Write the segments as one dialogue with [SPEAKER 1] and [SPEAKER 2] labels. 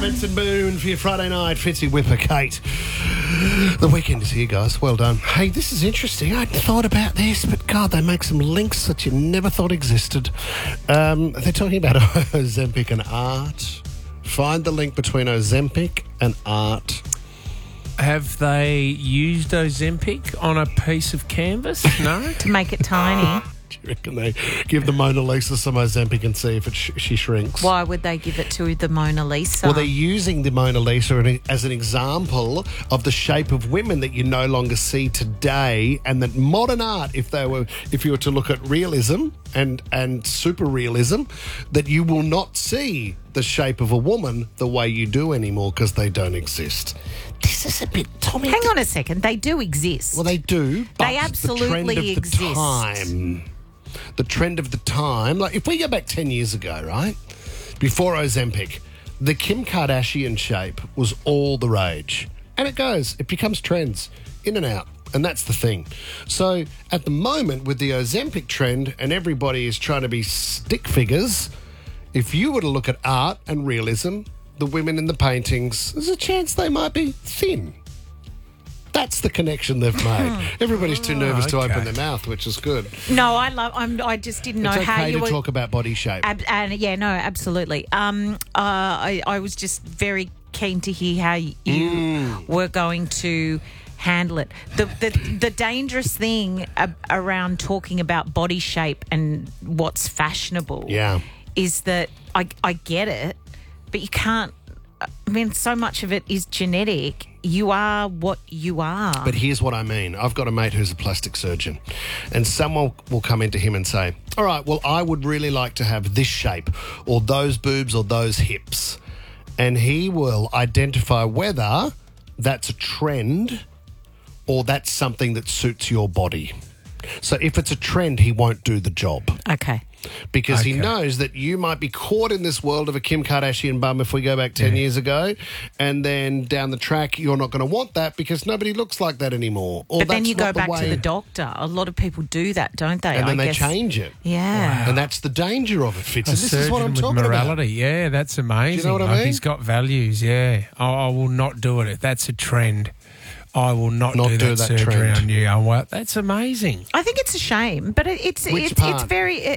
[SPEAKER 1] Branson Boone for your Friday night. Fitzy, Whipper, Kate. The weekend is here, guys. Well done. Hey, this is interesting. I hadn't thought about this, but God, they make some links that you never thought existed. They're talking about Ozempic and art. Find the link between Ozempic and art.
[SPEAKER 2] Have they used Ozempic on a piece of canvas? No?
[SPEAKER 3] To make it tiny.
[SPEAKER 1] Do you reckon they give the Mona Lisa some Ozempic and see if she shrinks?
[SPEAKER 3] Why would they give it to the Mona Lisa?
[SPEAKER 1] Well, they're using the Mona Lisa as an example of the shape of women that you no longer see today, and that modern art, if you were to look at realism and super realism, that you will not see the shape of a woman the way you do anymore because they don't exist. This is a bit, Tommy.
[SPEAKER 3] Hang on a second. They do exist.
[SPEAKER 1] Well, they do, but
[SPEAKER 3] They absolutely
[SPEAKER 1] the trend of
[SPEAKER 3] exist.
[SPEAKER 1] The trend of the time, like if we go back 10 years ago, right, before Ozempic, the Kim Kardashian shape was all the rage. And it becomes trends, in and out. And that's the thing. So at the moment with the Ozempic trend and everybody is trying to be stick figures, if you were to look at art and realism, the women in the paintings, there's a chance they might be thin. That's the connection they've made. Everybody's too nervous to open their mouth, which is good.
[SPEAKER 3] No, I just didn't know
[SPEAKER 1] it's
[SPEAKER 3] how
[SPEAKER 1] okay
[SPEAKER 3] you
[SPEAKER 1] to talk about body shape.
[SPEAKER 3] Absolutely. I was just very keen to hear how you were going to handle it. The dangerous thing around talking about body shape and what's fashionable is that I get it, but you can't. I mean, so much of it is genetic. You are what you are.
[SPEAKER 1] But here's what I mean. I've got a mate who's a plastic surgeon, and someone will come into him and say, all right, well, I would really like to have this shape or those boobs or those hips. And he will identify whether that's a trend or that's something that suits your body. So if it's a trend, he won't do the job.
[SPEAKER 3] Okay.
[SPEAKER 1] Because he knows that you might be caught in this world of a Kim Kardashian bum if we go back 10 years ago, and then down the track you're not going to want that because nobody looks like that anymore. Or
[SPEAKER 3] but then you go back
[SPEAKER 1] to
[SPEAKER 3] the doctor. A lot of people do that, don't they?
[SPEAKER 1] And then they change it.
[SPEAKER 3] Yeah.
[SPEAKER 1] Wow. And that's the danger of it, Fitz. This is what I'm talking
[SPEAKER 2] morality.
[SPEAKER 1] about.
[SPEAKER 2] Yeah, that's amazing.
[SPEAKER 1] Do you know what I mean?
[SPEAKER 2] He's got values, yeah. I will not do it. If that's a trend, I will not do that surgery
[SPEAKER 1] trend
[SPEAKER 2] on you. Oh, well, that's amazing.
[SPEAKER 3] I think it's a shame, but it's very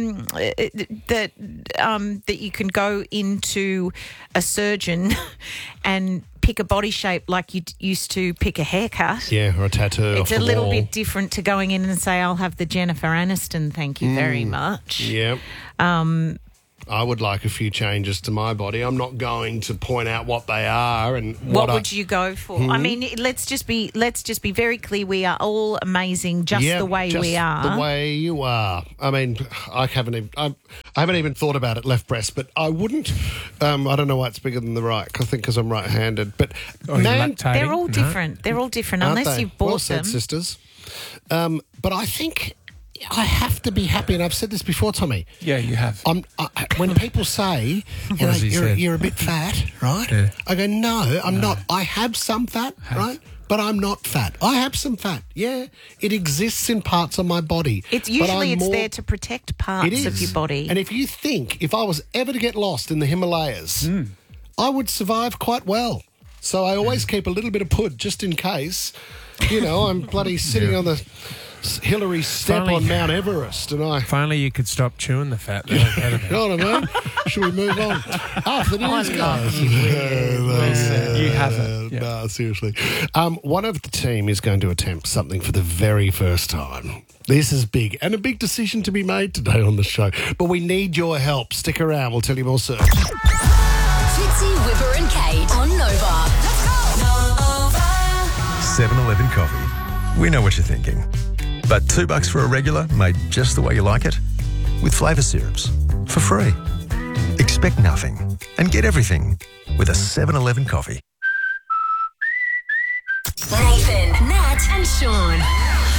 [SPEAKER 3] that you can go into a surgeon and pick a body shape like you used to pick a haircut.
[SPEAKER 1] Yeah, or a tattoo.
[SPEAKER 3] It's a little bit different to going in and say, I'll have the Jennifer Aniston, thank you very much.
[SPEAKER 1] Yeah. I would like a few changes to my body. I'm not going to point out what they are and
[SPEAKER 3] what would you go for? I mean, let's just be very clear. We are all amazing, the way we are.
[SPEAKER 1] The way you are. I mean, I haven't even thought about it left breast, but I wouldn't. I don't know why it's bigger than the right. I think because I'm right-handed. But man,
[SPEAKER 3] they're all different. They're all different unless you've bought
[SPEAKER 1] well said,
[SPEAKER 3] them,
[SPEAKER 1] sisters. But I think I have to be happy, and I've said this before, Tommy.
[SPEAKER 2] Yeah, you have.
[SPEAKER 1] When people say, you're a bit fat, right? Yeah. I go, no, I'm not. I have some fat, right? But I'm not fat. I have some fat. Yeah, it exists in parts of my body.
[SPEAKER 3] It's there to protect parts of your body.
[SPEAKER 1] And if I was ever to get lost in the Himalayas, I would survive quite well. So I always keep a little bit of pud just in case. You know, I'm bloody sitting on the Hillary's step on Mount Everest, and
[SPEAKER 2] If only you could stop chewing the fat.
[SPEAKER 1] You know what I mean? Should we move on? After news, guys.
[SPEAKER 2] You haven't.
[SPEAKER 1] No, seriously. One of the team is going to attempt something for the very first time. This is big, and a big decision to be made today on the show. But we need your help. Stick around. We'll tell you more soon.
[SPEAKER 4] Fitzy, Whipper and Kate on Nova. Let's go! Nova.
[SPEAKER 5] 7-Eleven coffee. We know what you're thinking. But $2 for a regular made just the way you like it? With flavour syrups. For free. Expect nothing and get everything with a 7-Eleven coffee.
[SPEAKER 4] Nathan, Nat and Sean.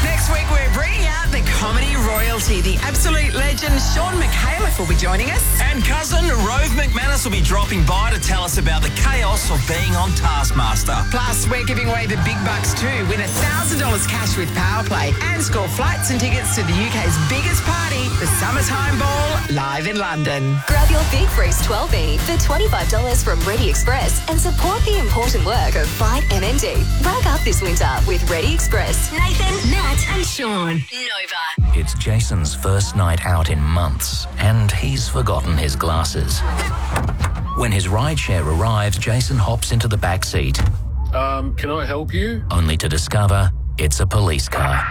[SPEAKER 6] Next week, we're bringing out the comedy royalty. The absolute legend Sean McAuliffe will be joining us.
[SPEAKER 7] And cousin Rove McManus will be dropping by to tell us about the chaos of being on Taskmaster.
[SPEAKER 6] Plus, we're giving away the big bucks too. Win $1,000 cash with Powerplay and score flights and tickets to the UK's biggest party, the Summertime Ball, live in London.
[SPEAKER 4] Grab your Big Freeze 12E for $25 from Ready Express and support the important work of Fight MND. Rack up this winter with Ready Express. Nathan, Nat and Sean. Nova.
[SPEAKER 8] It's Jason's first night out in months, and he's forgotten his glasses. When his rideshare arrives, Jason hops into the back seat.
[SPEAKER 9] Can I help you?
[SPEAKER 8] Only to discover it's a police car.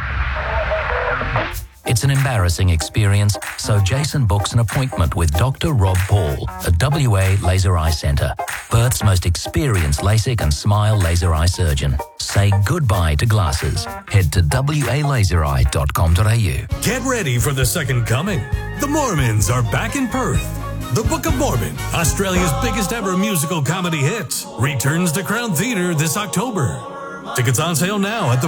[SPEAKER 8] It's an embarrassing experience, so Jason books an appointment with Dr. Rob Paul at WA Laser Eye Centre, Perth's most experienced LASIK and SMILE laser eye surgeon. Say goodbye to glasses. Head to walasereye.com.au.
[SPEAKER 10] Get ready for the second coming. The Mormons are back in Perth. The Book of Mormon, Australia's biggest ever musical comedy hit, returns to Crown Theatre this October. Tickets on sale now at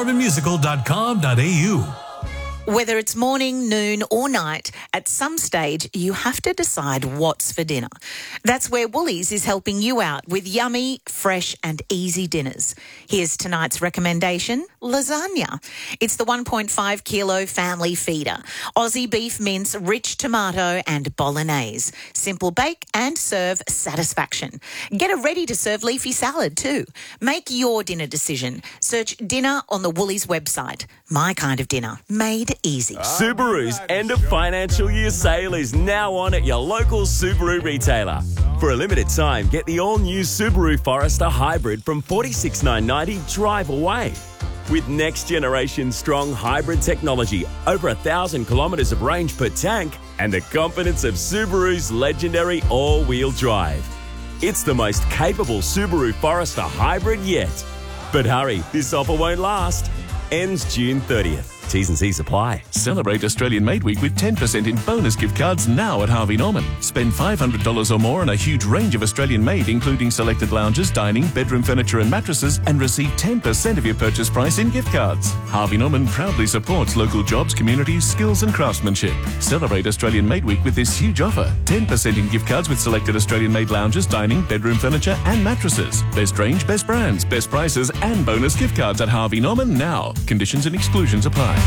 [SPEAKER 10] thebookofmormonmusical.com.au.
[SPEAKER 11] Whether it's morning, noon or night, at some stage you have to decide what's for dinner. That's where Woolies is helping you out with yummy, fresh and easy dinners. Here's tonight's recommendation, lasagna. It's the 1.5 kilo family feeder. Aussie beef mince, rich tomato and bolognese. Simple bake and serve satisfaction. Get a ready-to-serve leafy salad too. Make your dinner decision. Search dinner on the Woolies website. My kind of dinner, made easy.
[SPEAKER 12] Subaru's end of financial year sale is now on at your local Subaru retailer. For a limited time, get the all-new Subaru Forester Hybrid from $46,990 drive away. With next-generation strong hybrid technology, over 1,000 kilometres of range per tank, and the confidence of Subaru's legendary all-wheel drive. It's the most capable Subaru Forester Hybrid yet. But hurry, this offer won't last. Ends June 30th. T's and C's apply.
[SPEAKER 13] Celebrate Australian Made Week with 10% in bonus gift cards now at Harvey Norman. Spend $500 or more on a huge range of Australian made, including selected lounges, dining, bedroom furniture and mattresses, and receive 10% of your purchase price in gift cards. Harvey Norman proudly supports local jobs, communities, skills and craftsmanship. Celebrate Australian Made Week with this huge offer. 10% in gift cards with selected Australian made lounges, dining, bedroom furniture and mattresses. Best range, best brands, best prices and bonus gift cards at Harvey Norman now. Conditions and exclusions apply.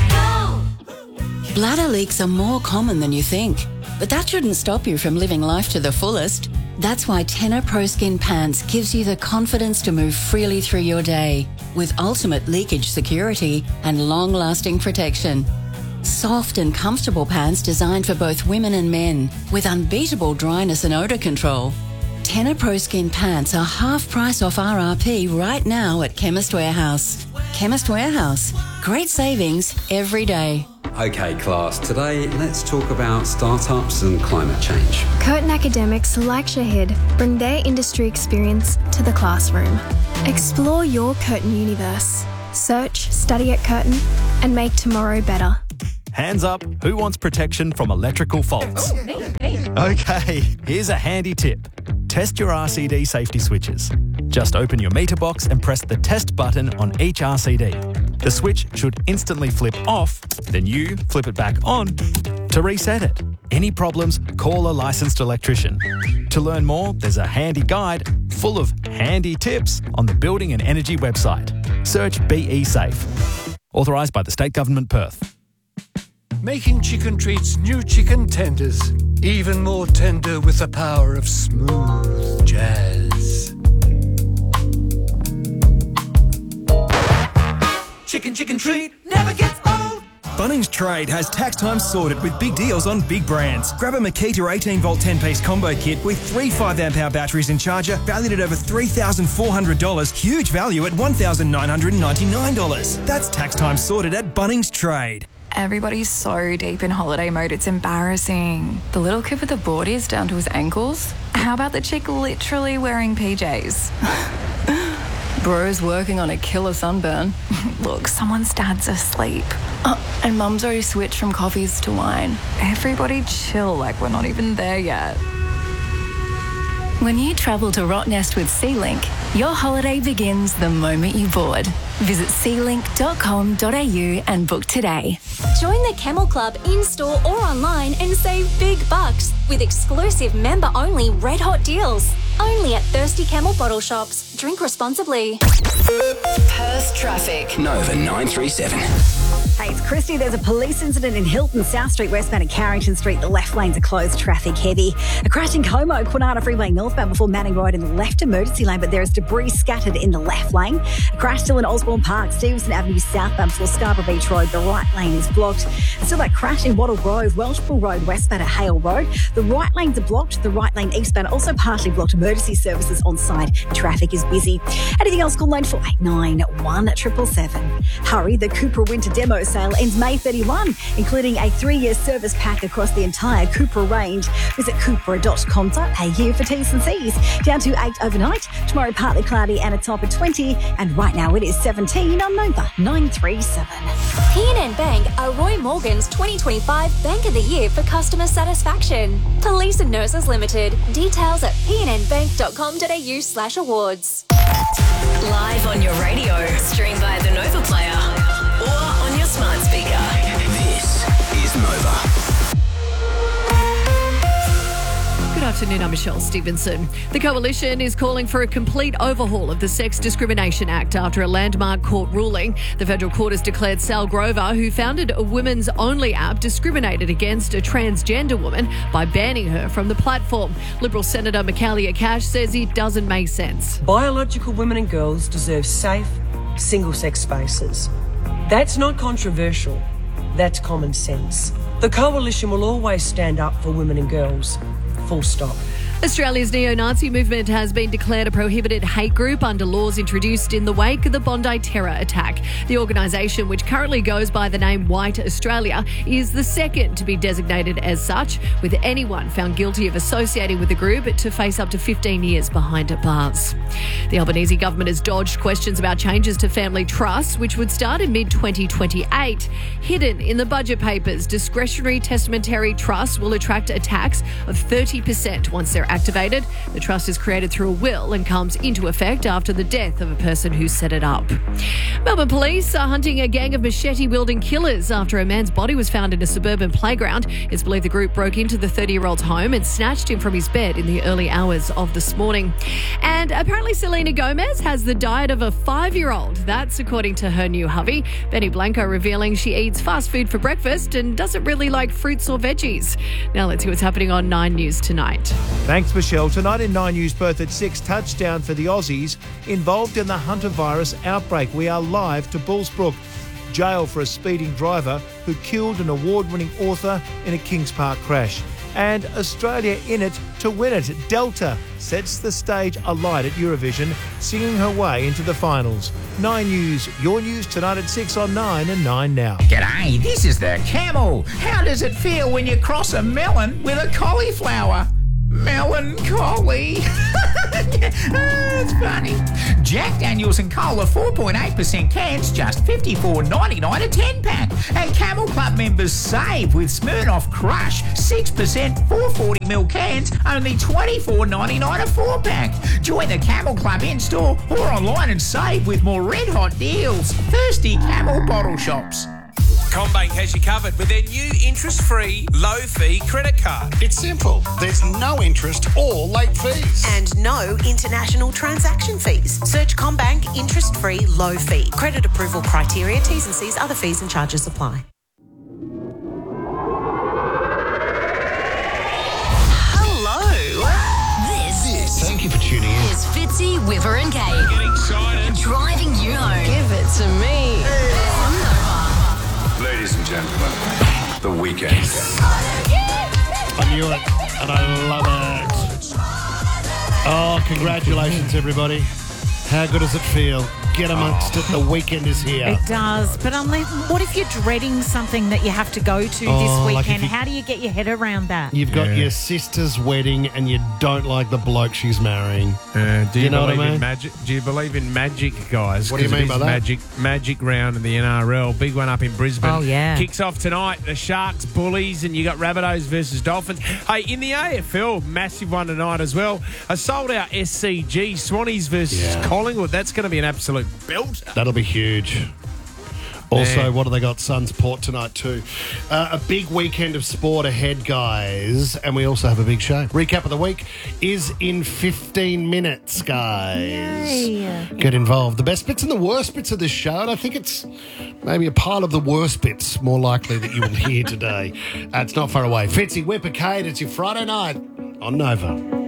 [SPEAKER 14] Bladder leaks are more common than you think, but that shouldn't stop you from living life to the fullest. That's why Tenor Pro Skin Pants gives you the confidence to move freely through your day with ultimate leakage security and long-lasting protection. Soft and comfortable pants designed for both women and men with unbeatable dryness and odour control. Tenor Pro Skin Pants are half price off RRP right now at Chemist Warehouse. Chemist Warehouse. Great savings every day.
[SPEAKER 15] Okay, class, today let's talk about startups and climate change.
[SPEAKER 16] Curtin academics like Shahid bring their industry experience to the classroom. Explore your Curtin universe. Search, study at Curtin and make tomorrow better.
[SPEAKER 17] Hands up, who wants protection from electrical faults? Okay, here's a handy tip. Test your RCD safety switches. Just open your meter box and press the test button on each RCD. The switch should instantly flip off, then you flip it back on to reset it. Any problems, call a licensed electrician. To learn more, there's a handy guide full of handy tips on the Building and Energy website. Search BE Safe. Authorised by the State Government, Perth.
[SPEAKER 18] Making chicken treats new chicken tenders. Even more tender with the power of smooth jazz.
[SPEAKER 19] Chicken treat never gets old. Bunnings Trade has tax time sorted with big deals on big brands. Grab a Makita 18-volt 10-piece combo kit with 3 5-amp-hour batteries and charger valued at over $3,400. Huge value at $1,999. That's tax time sorted at Bunnings Trade.
[SPEAKER 20] Everybody's so deep in holiday mode, it's embarrassing. The little kid with the boardies down to his ankles? How about the chick literally wearing PJs? Bro's working on a killer sunburn. Look, someone's dad's asleep. And mum's already switched from coffees to wine. Everybody chill, like we're not even there yet. When you travel to Rottnest with SeaLink, your holiday begins the moment you board. Visit sealink.com.au and book today.
[SPEAKER 21] Join the Camel Club in-store or online and save big bucks with exclusive member-only red-hot deals. Only at Thirsty Camel bottle shops. Drink responsibly.
[SPEAKER 4] Perth traffic.
[SPEAKER 7] Nova 937.
[SPEAKER 22] Hey, it's Christy. There's a police incident in Hilton, South Street, westbound at Carrington Street. The left lanes are closed, traffic heavy. A crash in Como, Kwinana Freeway northbound before Manning Road in the left emergency lane, but there is debris scattered in the left lane. A crash still in Osborne Park, Stevenson Avenue southbound before Scarborough Beach Road. The right lane is blocked. And still that crash in Wattle Grove, Welshpool Road westbound at Hale Road. The right lanes are blocked. The right lane eastbound also partially blocked. Emergency services on site. Traffic is busy. Anything else, call 9489 1777. Hurry, the Cupra Winter Demo sale ends May 31, including a 3-year service pack across the entire Cupra range. Visit cupra.com.au for T's and C's. Down to 8 overnight. Tomorrow partly cloudy and a top of 20. And right now it is 17 on Nova 937.
[SPEAKER 21] PNN Bank are Roy Morgan's 2025 Bank of the Year for customer satisfaction. Police and Nurses Limited. Details at pnnbank.com.au/awards.
[SPEAKER 4] Live on your radio, stream via the Nova Player or on your smart speaker.
[SPEAKER 7] This is Nova.
[SPEAKER 23] Good afternoon, I'm Michelle Stevenson. The Coalition is calling for a complete overhaul of the Sex Discrimination Act after a landmark court ruling. The federal court has declared Sal Grover, who founded a women's only app, discriminated against a transgender woman by banning her from the platform. Liberal Senator Michaelia Cash says it doesn't make sense.
[SPEAKER 24] Biological women and girls deserve safe, single-sex spaces. That's not controversial. That's common sense. The Coalition will always stand up for women and girls. Full stop.
[SPEAKER 23] Australia's neo-Nazi movement has been declared a prohibited hate group under laws introduced in the wake of the Bondi terror attack. The organisation, which currently goes by the name White Australia, is the second to be designated as such, with anyone found guilty of associating with the group to face up to 15 years behind bars. The Albanese government has dodged questions about changes to family trusts, which would start in mid-2028. Hidden in the budget papers, discretionary testamentary trusts will attract a tax of 30% once they're activated. The trust is created through a will and comes into effect after the death of a person who set it up. Melbourne police are hunting a gang of machete-wielding killers after a man's body was found in a suburban playground. It's believed the group broke into the 30-year-old's home and snatched him from his bed in the early hours of this morning. And apparently Selena Gomez has the diet of a 5-year-old. That's according to her new hubby. Benny Blanco revealing she eats fast food for breakfast and doesn't really like fruits or veggies. Now let's see what's happening on 9 News tonight.
[SPEAKER 25] Thanks, Michelle. Tonight in 9 News Perth at 6, touchdown for the Aussies involved in the Hunter virus outbreak. We are live to Bullsbrook. Jail for a speeding driver who killed an award-winning author in a Kings Park crash. And Australia in it to win it. Delta sets the stage alight at Eurovision, singing her way into the finals. 9 News, your news tonight at 6 on 9 and 9 now.
[SPEAKER 26] G'day, this is the Camel. How does it feel when you cross a melon with a cauliflower? Melancholy. It's funny. Jack Daniels and Cola 4.8% cans, just $54.99 a 10-pack. And Camel Club members save with Smirnoff Crush 6% 440ml cans, only $24.99 a 4-pack. Join the Camel Club in-store or online and save with more red-hot deals. Thirsty Camel bottle shops.
[SPEAKER 27] CommBank has you covered with their new interest-free, low-fee credit card.
[SPEAKER 28] It's simple. There's no interest or late fees.
[SPEAKER 29] And no international transaction fees. Search CommBank interest-free, low-fee. Credit approval criteria, T's and C's, other fees and charges apply.
[SPEAKER 4] Hello. This
[SPEAKER 28] Thank you for tuning in.
[SPEAKER 4] is Fitzy, Whipper and Kate.
[SPEAKER 27] Get excited.
[SPEAKER 4] Driving you home.
[SPEAKER 6] Give it to me.
[SPEAKER 4] On Nova.
[SPEAKER 15] Ladies and gentlemen, The Weekend.
[SPEAKER 1] I knew it, and I love it. Oh, congratulations, everybody. How good does it feel? get amongst it. The weekend is here.
[SPEAKER 2] It does. But what if you're dreading something that you have to go to this weekend? How do you get your head around that?
[SPEAKER 1] You've got your sister's wedding and you don't like the bloke she's marrying.
[SPEAKER 3] Do you
[SPEAKER 1] know what I
[SPEAKER 3] believe
[SPEAKER 1] mean?
[SPEAKER 3] in magic? Do you believe in magic, guys?
[SPEAKER 1] What do you
[SPEAKER 3] 'Cause
[SPEAKER 1] mean
[SPEAKER 3] it is
[SPEAKER 1] by that?
[SPEAKER 3] Magic round in the NRL. Big one up in Brisbane.
[SPEAKER 2] Oh, yeah.
[SPEAKER 3] Kicks off tonight. The Sharks, Bullies, and you got Rabbitohs versus Dolphins. Hey, in the AFL, massive one tonight as well. A sold-out SCG, Swannies versus Collingwood. That's going to be an absolute belter.
[SPEAKER 1] That'll be huge. Also,
[SPEAKER 3] Man.
[SPEAKER 1] what do they got? Suns Port tonight too. A big weekend of sport ahead, guys. And we also have a big show. Recap of the week is in 15 minutes, guys.
[SPEAKER 2] Yay.
[SPEAKER 1] Get involved. The best bits and the worst bits of this show. And I think it's maybe a pile of the worst bits more likely that you will hear today. It's not far away. Fitzy, Whipper, Kate. It's your Friday night on Nova.